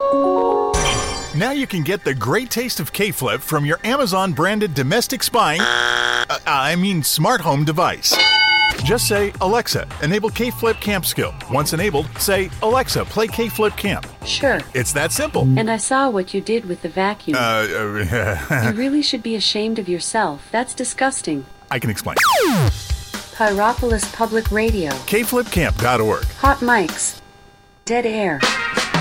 Now you can get the great taste of K-Flip from your Amazon-branded domestic spying, smart home device. Just say, Alexa, enable K-Flip Camp skill. Once enabled, say, Alexa, play K-Flip Camp. Sure. It's that simple. And I saw what you did with the vacuum. You really should be ashamed of yourself. That's disgusting. I can explain. Pyropolis Public Radio. KFlipCamp.org. Hot mics. Dead air.